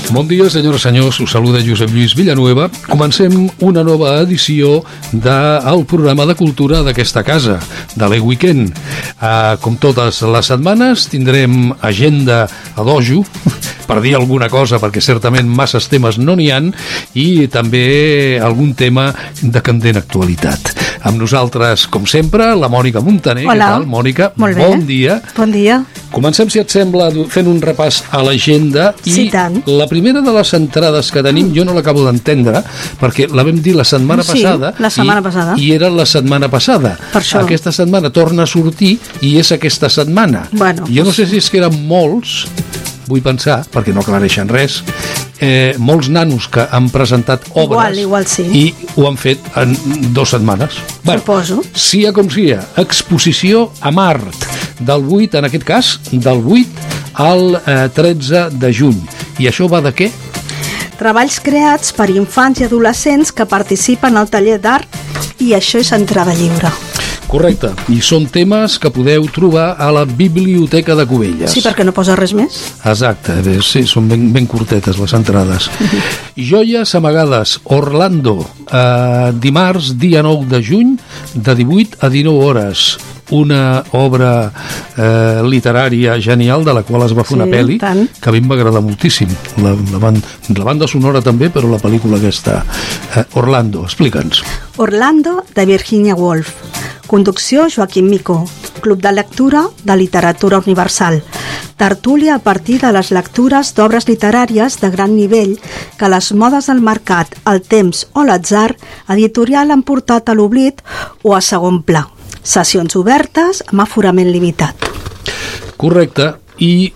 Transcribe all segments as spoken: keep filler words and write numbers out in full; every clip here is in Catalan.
Bon dia, senyores i senyors, us saluda Josep Lluís Villanueva. Comencem una nova edició del programa de cultura d'aquesta casa, de l'E-Weekend. Uh, com totes les setmanes, tindrem agenda a dojo, per dir alguna cosa, perquè certament masses temes no n'hi han, i també algun tema de candent actualitat. Amb nosaltres, com sempre, la Mònica Montaner. Hola. Què tal, Mònica? Molt bé. Bon dia. Bon dia. Comencem, si et sembla, fent un repàs a l'agenda. Sí, I tant. la primera de les entrades que tenim, jo no l'acabo d'entendre, perquè la vam dir la setmana Sí, passada. la setmana i, passada. I era la setmana passada. Per això. Aquesta setmana torna a sortir i és aquesta setmana. Bueno, jo no sé si és que eren molts, vull pensar, perquè no aclareixen res, eh, molts nanos que han presentat obres Igual, igual sí. i ho han fet en dues setmanes. Suposo. Sia com sia, exposició a Mart, del vuit, en aquest cas, del vuit al eh, tretze de juny. I això va de què? Treballs creats per infants i adolescents que participen al taller d'art i això és entrada lliure. Correcte, i són temes que podeu trobar a la Biblioteca de Cubelles. Sí, perquè no posa res més. Exacte, bé, sí, són ben, ben curtetes les entrades. Joies amagades, Orlando, eh, dimarts, dia nou de juny, de divuit a dinou hores. Una obra eh, literària genial de la qual es va fer Sí, una pel·li tant. que a mi em va agradar moltíssim. La, la, banda, la banda sonora també, però la pel·lícula aquesta. Eh, Orlando, explica'ns. Orlando, de Virginia Woolf. Conducció, Joaquim Micó. Club de lectura de literatura universal. Tertúlia a partir de les lectures d'obres literàries de gran nivell que les modes del mercat, el temps o l'atzar editorial han portat a l'oblit o a segon pla. Sessions obertes amb aforament limitat. Correcte, i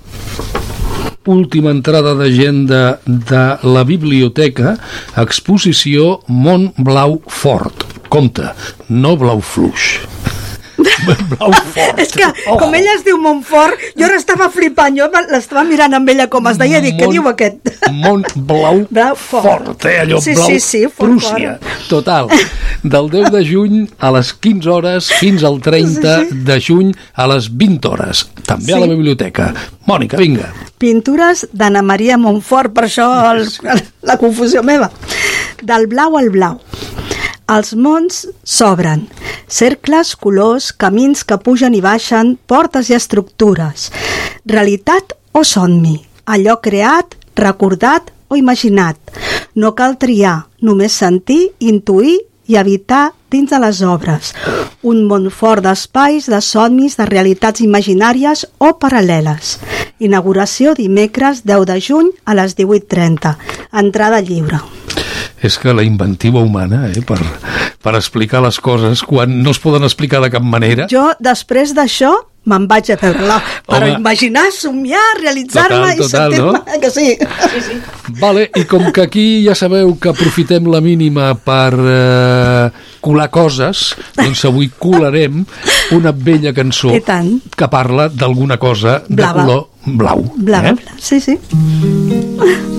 última entrada d'agenda de la biblioteca, exposició Mont Blau Fort. Compte, no blau fluix. Blau fort. És que, Oh. com ella es diu Montfort, jo ara estava flipant, jo l'estava mirant amb ella com es deia, i dic, què Mont- diu aquest? Mont Blau, Blau fort. fort, eh? Allò Sí, blau sí, sí, fort, Prússia. fort. Total. Del deu de juny a les quinze hores fins al trenta Sí, sí. de juny a les vint hores. També a la Sí. biblioteca. Mònica, vinga. Pintures d'Anna Maria Montfort, per això el, la confusió meva. Del blau al blau. Els mons s'obren. Cercles, colors, camins que pugen i baixen, portes i estructures. Realitat o somni? Allò creat, recordat o imaginat. No cal triar, només sentir, intuir i habitar dins de les obres. Un món fort d'espais, de somnis, de realitats imaginàries o paral·leles. Inauguració dimecres deu de juny a les divuit trenta. Entrada lliure. És que la inventiva humana, eh, per, per explicar les coses quan no es poden explicar de cap manera. Jo, després d'això, me'n vaig a veure-la per Home. imaginar, somiar, realitzar-me Total, i total, sentir-me no? que sí. sí, sí. Vale, i com que aquí ja sabeu que aprofitem la mínima per eh, colar coses, doncs avui colarem una bella cançó I tant. que parla d'alguna cosa de Blava. color blau. Bla, eh? bla, bla. Sí, sí.